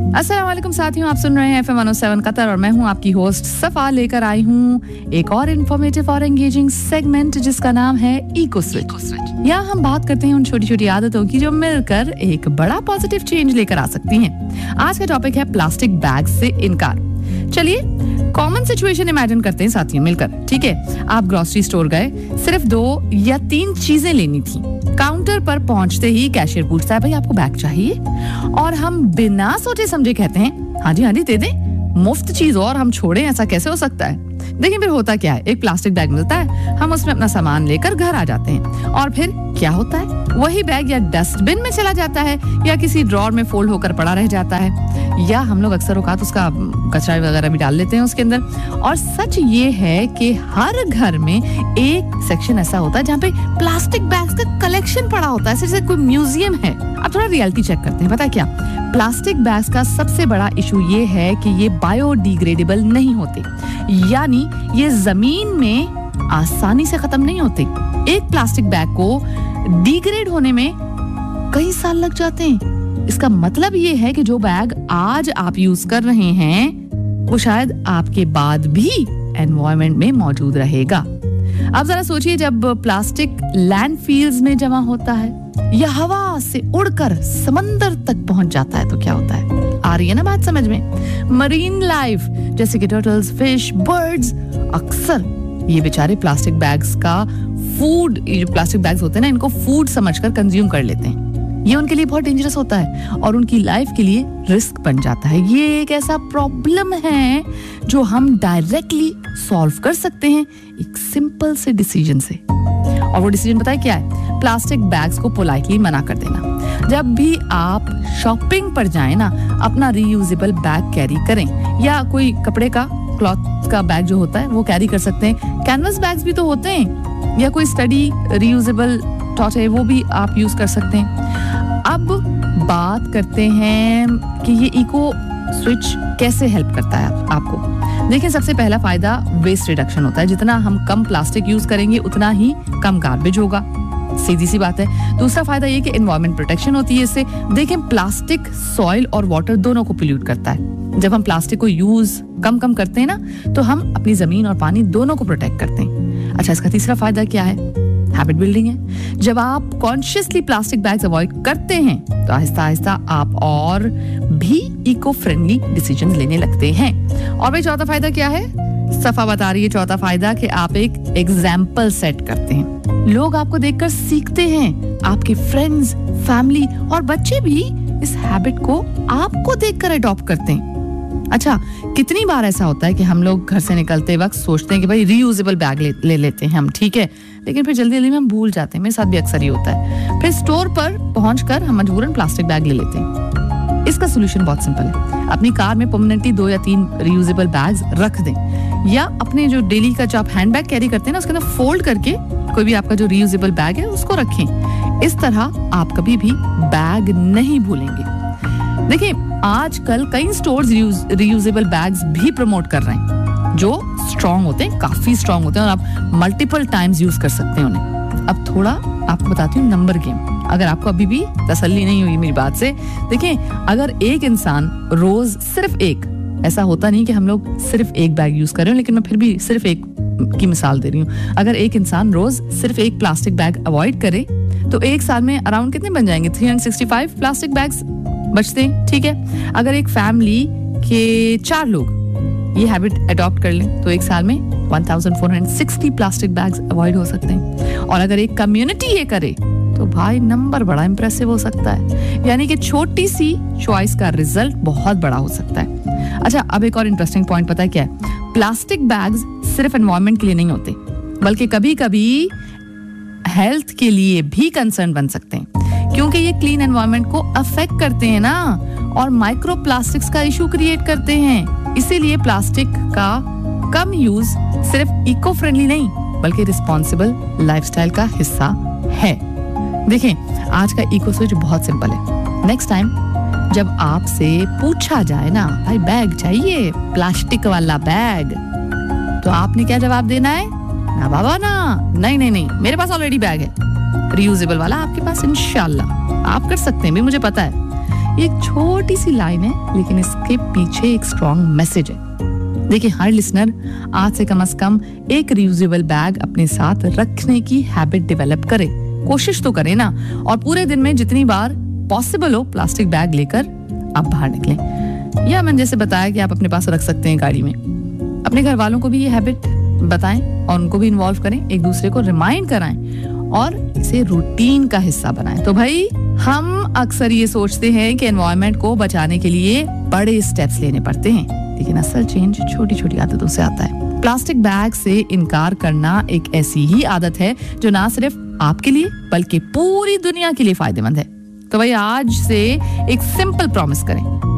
अस्सलाम वालेकुम साथियों, आप सुन रहे हैं FM 107 कतर और मैं हूं आपकी होस्ट सफा। लेकर आई हूं एक और इन्फॉर्मेटिव और एंगेजिंग सेगमेंट जिसका नाम है इको स्विच। यहाँ हम बात करते हैं उन छोटी छोटी आदतों की जो मिलकर एक बड़ा पॉजिटिव चेंज लेकर आ सकती हैं। आज का टॉपिक है प्लास्टिक बैग से इनकार। चलिए कॉमन सिचुएशन इमेजिन करते हैं साथियों मिलकर। ठीक है, आप ग्रोसरी स्टोर गए, सिर्फ 2 या 3 चीजें लेनी थी। काउंटर पर पहुंचते ही कैशियर पूछता है, भाई आपको बैग चाहिए? और हम बिना सोचे समझे कहते हैं, हाँ जी दे दें, मुफ्त चीज और हम छोड़ें, ऐसा कैसे हो सकता है? देखिए फिर होता क्या है, एक प्लास्टिक बैग मिलता है, हम उसमें अपना सामान लेकर घर आ जाते हैं और फिर क्या होता है, वही बैग या डस्टबिन में चला जाता है या किसी ड्रॉर में फोल्ड होकर पड़ा रह जाता है, या हम लोग अक्सर औकात उसका कचरा वगैरह भी डाल लेते हैं उसके अंदर। और सच ये है कि हर घर में एक सेक्शन ऐसा होता है जहाँ पे प्लास्टिक बैग्स का कलेक्शन पड़ा होता है, जैसे कोई म्यूजियम है। अब थोड़ा रियलिटी चेक करते हैं। पता है क्या, प्लास्टिक बैग्स का सबसे बड़ा इशू ये है कि ये बायोडिग्रेडेबल नहीं होते, यानी ये जमीन में आसानी से खत्म नहीं होते। एक प्लास्टिक बैग को डिग्रेड होने में कई साल लग जाते हैं। इसका मतलब ये है कि जो बैग आज आप यूज कर रहे हैं वो शायद आपके बाद भी एनवायरनमेंट में मौजूद रहेगा। अब जरा सोचिए, जब प्लास्टिक लैंडफिल्स में जमा होता है या हवा से उड़कर समंदर तक पहुंच जाता है तो क्या होता है? आ रही है ना बात समझ में? मरीन लाइफ जैसे कि टर्टल्स, फिश, बर्ड्स, अक्सर ये बेचारे प्लास्टिक बैग्स का फूड, ये जो प्लास्टिक बैग्स होते हैं ना, इनको फूड समझकर कंज्यूम कर लेते हैं। ये उनके लिए बहुत डेंजरस होता है और उनकी लाइफ के लिए रिस्क बन जाता है। ये एक ऐसा प्रॉब्लम है जो हम डायरेक्टली सॉल्व कर सकते हैं एक सिंपल से डिसीजन से। और वो डिसीजन पता है क्या है? प्लास्टिक बैग्स को पोलाइटली मना कर देना। जब भी आप शॉपिंग पर जाएं ना, अपना रीयूजेबल बैग कैरी करें, या कोई कपड़े का क्लॉथ का बैग जो होता है वो कैरी कर सकते हैं। कैनवस बैग्स भी तो होते हैं, या कोई स्टडी रीयूजेबल टॉट है वो भी आप यूज कर सकते हैं। अब बात करते हैं कि ये इको स्विच कैसे हेल्प करता है आपको। देखिए, सबसे पहला फायदा वेस्ट रिडक्शन होता है। जितना हम कम प्लास्टिक यूज करेंगे उतना ही कम गार्बेज होगा, सीधी सी बात है। दूसरा फायदा ये कि एनवायरमेंट प्रोटेक्शन होती है इससे। देखें, प्लास्टिक सॉइल और वाटर दोनों को पोल्यूट करता है। जब हम प्लास्टिक को यूज कम करते हैं ना, तो हम अपनी जमीन और पानी दोनों को प्रोटेक्ट करते हैं। अच्छा, इसका तीसरा फायदा क्या है? हैबिट बिल्डिंग है। जब आप कॉन्शियसली प्लास्टिक बैग्स अवॉइड करते हैं तो आहिस्ता आहिस्ता आप और भी इको फ्रेंडली डिसीजंस लेने लगते हैं। और भाई चौथा फायदा क्या है? सफा बता रही है चौथा फायदा कि आप एक एग्जाम्पल सेट करते हैं। लोग आपको देखकर सीखते हैं। आपके फ्रेंड्स, फैमिली और बच्चे भी इस हैबिट को आपको देखकर अडॉप्ट करते हैं। अच्छा, कितनी बार ऐसा होता है कि हम लोग घर से निकलते वक्त सोचते हैं कि भाई रीयूजेबल बैग ले लेते हैं हम, ठीक है, लेकिन फिर जल्दी में हम भूल जाते हैं। मेरे साथ भी अक्सर ही होता है। फिर स्टोर पर पहुंचकर हम मजबूरन प्लास्टिक बैग ले लेते हैं। इसका सोल्यूशन बहुत सिंपल है। अपनी कार में परमानेंटली 2 या 3 रीयूजेबल बैग्स रख दें, या अपने जो डेली का जो आप हैंड बैग कैरी करते हैं ना, उसके अंदर फोल्ड करके कोई भी आपका जो रीयूजेबल बैग है उसको रखें। इस तरह आप कभी भी बैग नहीं भूलेंगे। देखिए, आजकल कई स्टोर्स रीयूजेबल बैग्स भी प्रमोट कर रहे हैं जो स्ट्रॉन्ग होते हैं, काफी स्ट्रॉन्ग होते हैं, और आप मल्टीपल टाइम्स यूज कर सकते हैं उन्हें। अब थोड़ा आपको बताती हूँ नंबर गेम, अगर आपको अभी भी तसल्ली नहीं हुई मेरी बात से। देखिए, अगर एक इंसान रोज सिर्फ एक, ऐसा होता नहीं कि हम लोग सिर्फ एक बैग यूज कर रहे हो, लेकिन मैं फिर भी सिर्फ एक की मिसाल दे रही हूँ। अगर एक इंसान रोज सिर्फ एक प्लास्टिक बैग अवॉइड करे तो एक साल में अराउंड कितने बन जाएंगे? 365 प्लास्टिक बैग्स बचते हैं। ठीक है, अगर एक फैमिली के 4 लोग ये हैबिट अडॉप्ट कर लें तो एक साल में 1460 प्लास्टिक बैग्स अवॉइड हो सकते हैं। और अगर एक कम्युनिटी ये करे तो भाई नंबर बड़ा इंप्रेसिव हो सकता है। यानी कि छोटी सी चॉइस का रिजल्ट बहुत बड़ा हो सकता है। अच्छा, अब एक और इंटरेस्टिंग पॉइंट पता है क्या है? प्लास्टिक बैग्स सिर्फ एनवायरनमेंट के लिए नहीं होते, बल्कि कभी कभी हेल्थ के लिए भी कंसर्न बन सकते हैं, क्योंकि ये क्लीन एनवायरनमेंट को अफेक्ट करते हैं ना, और माइक्रो प्लास्टिक्स का इशू क्रिएट करते हैं। इसीलिए प्लास्टिक का कम यूज सिर्फ इको फ्रेंडली नहीं बल्कि रिस्पॉन्सिबल लाइफस्टाइल का हिस्सा है। देखें, आज का इको स्विच बहुत सिंपल है। नेक्स्ट टाइम जब आपसे पूछा जाए ना, भाई बैग चाहिए, प्लास्टिक वाला बैग, तो आपने क्या जवाब देना है? ना बाबा ना, नहीं, मेरे पास ऑलरेडी बैग है रीयूजेबल वाला, आपके पास इंशाल्लाह। आप कर सकते हैं भी, मुझे पता है। ये एक छोटी सी लाइन है, लेकिन इसके पीछे एक स्ट्रॉन्ग मैसेज है। देखिए, हर लिसनर आज से कम एक रियूजेबल बैग अपने साथ रखने की हैबिट डेवलप करे। कोशिश तो करें ना, और पूरे दिन में जितनी बार पॉसिबल हो प्लास्टिक बैग लेकर आप बाहर निकलें। या मैंने जैसे बताया कि आप अपने पास रख सकते हैं गाड़ी में। अपने घर वालों को भी ये हैबिट बताएं और उनको भी इन्वॉल्व करें, एक दूसरे को रिमाइंड कराएं और इसे रूटीन का हिस्सा बनाएं। तो भाई, हम अक्सर ये सोचते हैं कि एनवायरनमेंट को बचाने के लिए बड़े स्टेप्स लेने पड़ते हैं, लेकिन असल चेंज छोटी छोटी आदतों से आता है। प्लास्टिक बैग से इनकार करना एक ऐसी ही आदत है जो ना सिर्फ आपके लिए बल्कि पूरी दुनिया के लिए फायदेमंद है। तो भाई, आज से एक सिंपल प्रॉमिस करें,